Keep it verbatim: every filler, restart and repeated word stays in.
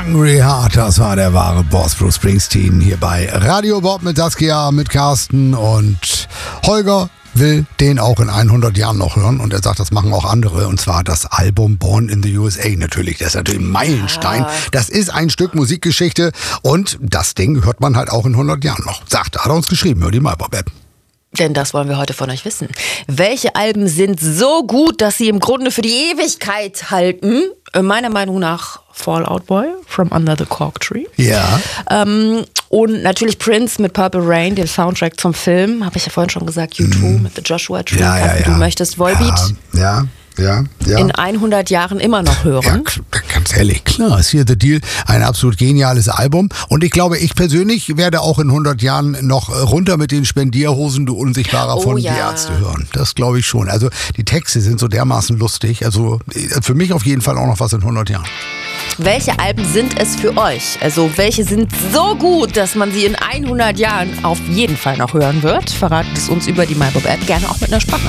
Hungry Heart, das war der wahre Boss Bruce Springsteen hier bei Radio Bob mit Saskia, mit Carsten und Holger will den auch in hundert Jahren noch hören und er sagt, das machen auch andere und zwar das Album Born in the U S A natürlich. Das ist natürlich ein Meilenstein. Das ist ein Stück Musikgeschichte und das Ding hört man halt auch in hundert Jahren noch. Sagt, hat er uns geschrieben, hör die mal, Bob. Denn das wollen wir heute von euch wissen. Welche Alben sind so gut, dass sie im Grunde für die Ewigkeit halten? Meiner Meinung nach Fall Out Boy from Under the Cork Tree. Ja. Ähm, und natürlich Prince mit Purple Rain, den Soundtrack zum Film. Habe ich ja vorhin schon gesagt. U zwei mm. mit The Joshua Tree. Ja, ja, ja. Du möchtest Volbeat. Ja, ja. Ja, ja. In hundert Jahren immer noch hören. Ja, ganz ehrlich, klar, ist hier The Deal ein absolut geniales Album. Und ich glaube, ich persönlich werde auch in hundert Jahren noch runter mit den Spendierhosen, du Unsichtbarer, von oh, ja. Die Ärzte hören. Das glaube ich schon. Also die Texte sind so dermaßen lustig. Also für mich auf jeden Fall auch noch was in hundert Jahren. Welche Alben sind es für euch? Also welche sind so gut, dass man sie in hundert Jahren auf jeden Fall noch hören wird? Verratet es uns über die MyBob-App, gerne auch mit einer Sprache.